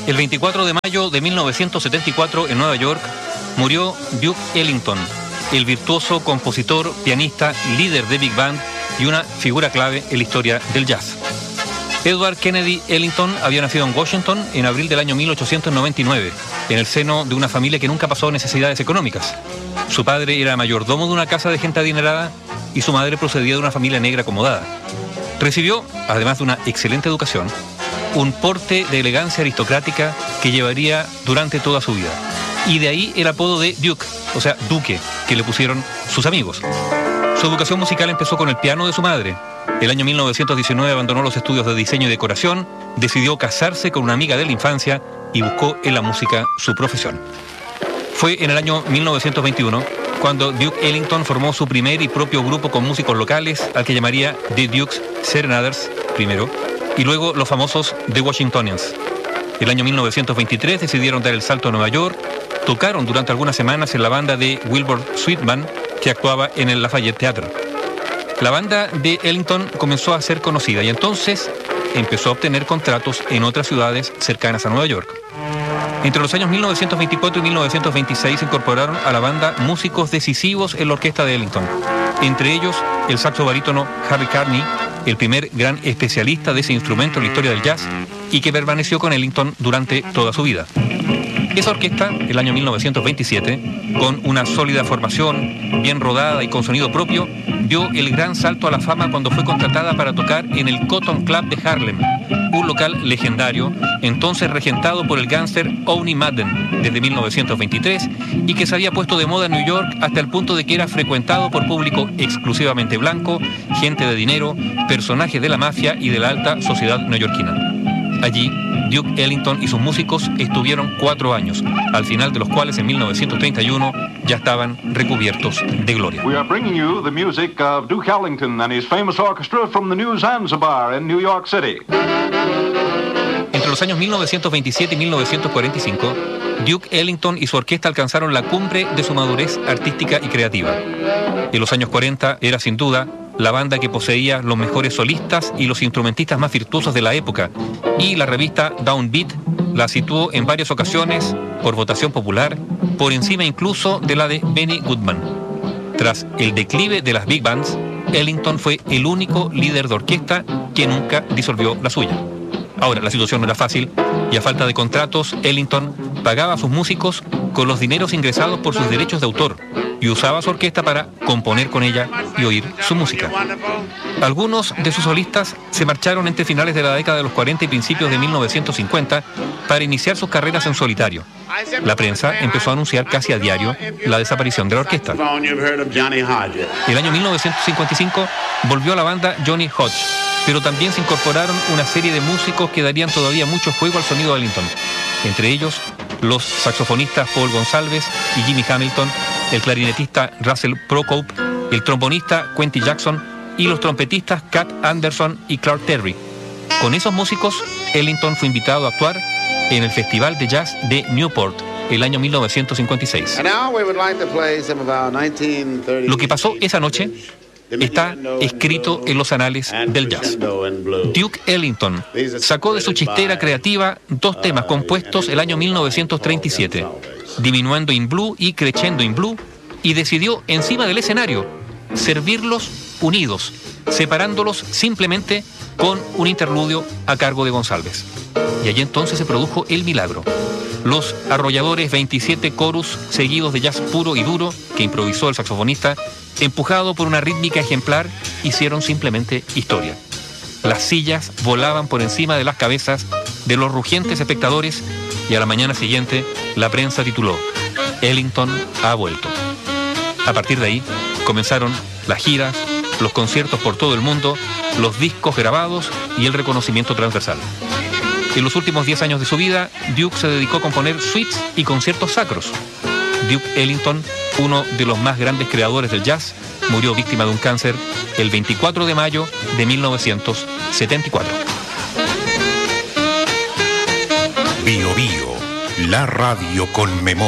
El 24 de mayo de 1974, en Nueva York, murió Duke Ellington, el virtuoso compositor, pianista, líder de Big Band y una figura clave en la historia del jazz. Edward Kennedy Ellington había nacido en Washington en abril del año 1899, en el seno de una familia que nunca pasó necesidades económicas. Su padre era mayordomo de una casa de gente adinerada y su madre procedía de una familia negra acomodada. Recibió, además de una excelente educación, un porte de elegancia aristocrática que llevaría durante toda su vida. Y de ahí el apodo de Duke, o sea, Duque, que le pusieron sus amigos. Su educación musical empezó con el piano de su madre. El año 1919 abandonó los estudios de diseño y decoración, decidió casarse con una amiga de la infancia y buscó en la música su profesión. Fue en el año 1921 cuando Duke Ellington formó su primer y propio grupo con músicos locales, al que llamaría The Duke's Serenaders primero, y luego los famosos The Washingtonians. El año 1923 decidieron dar el salto a Nueva York, tocaron durante algunas semanas en la banda de Wilbur Sweetman, que actuaba en el Lafayette Theatre. La banda de Ellington comenzó a ser conocida y entonces empezó a obtener contratos en otras ciudades cercanas a Nueva York. Entre los años 1924 y 1926 se incorporaron a la banda músicos decisivos en la orquesta de Ellington, entre ellos el saxo barítono Harry Carney, el primer gran especialista de ese instrumento en la historia del jazz y que permaneció con Ellington durante toda su vida. Esa orquesta, el año 1927, con una sólida formación, bien rodada y con sonido propio, dio el gran salto a la fama cuando fue contratada para tocar en el Cotton Club de Harlem, un local legendario, entonces regentado por el gángster Owney Madden desde 1923 y que se había puesto de moda en New York hasta el punto de que era frecuentado por público exclusivamente blanco, gente de dinero, personajes de la mafia y de la alta sociedad neoyorquina. Allí, Duke Ellington y sus músicos estuvieron 4 años, al final de los cuales en 1931 ya estaban recubiertos de gloria. We are bringing you the music of Duke Ellington and his famous orchestra from the New Zanzibar in New York City. Entre los años 1927 y 1945, Duke Ellington y su orquesta alcanzaron la cumbre de su madurez artística y creativa. En los años 40 era sin duda la banda que poseía los mejores solistas y los instrumentistas más virtuosos de la época, y la revista Downbeat la situó en varias ocasiones, por votación popular, por encima incluso de la de Benny Goodman. Tras el declive de las big bands, Ellington fue el único líder de orquesta que nunca disolvió la suya. Ahora, la situación no era fácil y a falta de contratos, Ellington pagaba a sus músicos con los dineros ingresados por sus derechos de autor y usaba su orquesta para componer con ella y oír su música. Algunos de sus solistas se marcharon entre finales de la década de los 40 y principios de 1950 para iniciar sus carreras en solitario. La prensa empezó a anunciar casi a diario la desaparición de la orquesta. El año 1955 volvió a la banda Johnny Hodge, pero también se incorporaron una serie de músicos que darían todavía mucho juego al sonido de Ellington. Entre ellos, los saxofonistas Paul Gonsalves y Jimmy Hamilton, el clarinetista Russell Procope, el trombonista Quentin Jackson y los trompetistas Cat Anderson y Clark Terry. Con esos músicos, Ellington fue invitado a actuar en el Festival de Jazz de Newport el año 1956. Lo que pasó esa noche está escrito en los anales del jazz. Duke Ellington sacó de su chistera creativa 2 temas compuestos el año 1937, Diminuendo in Blue y Crescendo in Blue, y decidió encima del escenario servirlos unidos, separándolos simplemente con un interludio a cargo de Gonsalves. Y allí entonces se produjo el milagro. Los arrolladores 27 chorus seguidos de jazz puro y duro que improvisó el saxofonista, empujado por una rítmica ejemplar, hicieron simplemente historia. Las sillas volaban por encima de las cabezas de los rugientes espectadores y a la mañana siguiente la prensa tituló: Ellington ha vuelto. A partir de ahí comenzaron las giras, los conciertos por todo el mundo, los discos grabados y el reconocimiento transversal. En los últimos 10 años de su vida, Duke se dedicó a componer suites y conciertos sacros. Duke Ellington, uno de los más grandes creadores del jazz, murió víctima de un cáncer el 24 de mayo de 1974. Bio Bio, la radio con memoria.